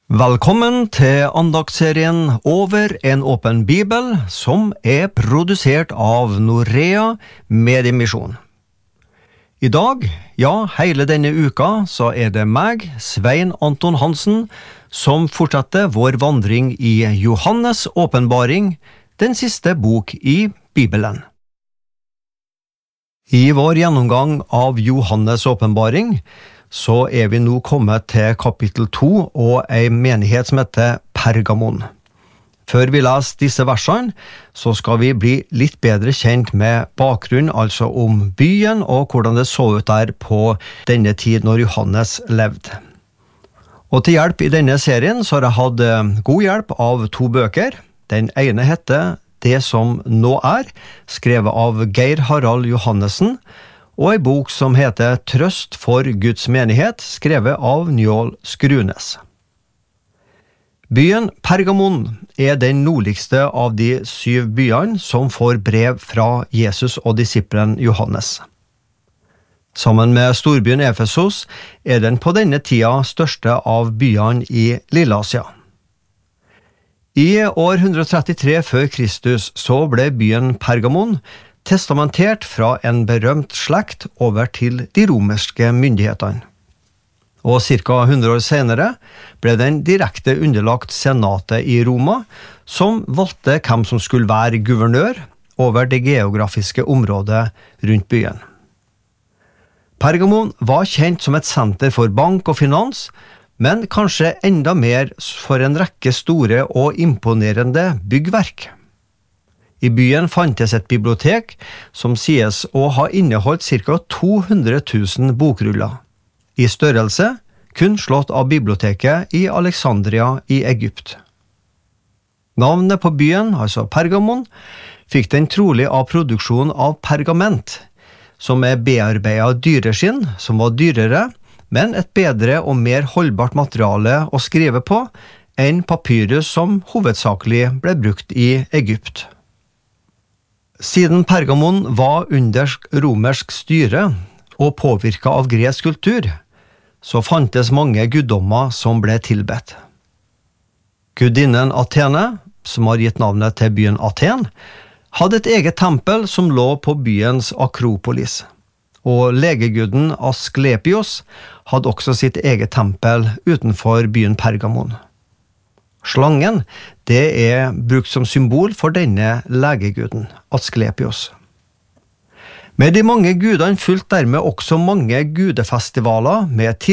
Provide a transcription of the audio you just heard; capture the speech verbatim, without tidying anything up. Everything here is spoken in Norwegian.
Velkommen til andaktsserien Over en åpen bibel, som er produsert av Norea Mediemisjon. I dag, ja, hele denne uka, så er det meg, Svein Anton Hansen, som fortsetter vår vandring i Johannes åpenbaring, den siste bok i Bibelen. I vår gjennomgang av Johannes åpenbaring, så er vi nå kommet til kapittel to og en menighet som heter Pergamon. Før vi leser disse versene, så skal vi bli litt bedre kjent med bakgrunn, altså om byen og hvordan det så ut der på denne tid når Johannes levde. Og til hjelp i denne serien så har jeg hatt god hjelp av to bøker. Den ene heter Det som nå er, skrevet av Geir Harald Johannesen, og en bok som heter Trøst for Guds menighet, skrevet av Njål Skrunes. Byen Pergamon er den nordligste av de syv byene som får brev fra Jesus og disippelen Johannes. Sammen med storbyen Efesos er den på denne tida største av byene i Lilleasia. I år hundre trettitre før Kristus så ble byen Pergamon testamentert fra en berømt slekt over til de romerske myndighetene. Og cirka hundre år senere ble den direkte underlagt senatet i Roma, som valgte hvem som skulle være guvernør over det geografiske området rundt byen. Pergamon var kjent som et senter for bank og finans, men kanskje enda mer for en rekke store og imponerende byggverk. I byen fantes et bibliotek som sies å ha inneholdt ca. to hundre tusen bokruller, i størrelse kun slått av biblioteket i Alexandria i Egypt. Navnet på byen, altså Pergamon, fikk den trolig av produksjon av pergament, som er bearbeidet dyreskinn, som var dyrere, men et bedre og mer holdbart materiale å skrive på enn papyrus som hovedsakelig ble brukt i Egypt. Siden Pergamon var under romersk styre og påvirket av gresk kultur, så fantes mange guddommer som ble tilbedt. Gudinnen Athene, som har gitt navnet til byen Aten, hadde et eget tempel som lå på byens Akropolis, og legeguden Asklepios hadde også sitt eget tempel utenfor byen Pergamon. Slangen, det er brukt som symbol for denne legeguden, Asklepios. Med de mange gudene fulgte dermed også mange gudefestivaler med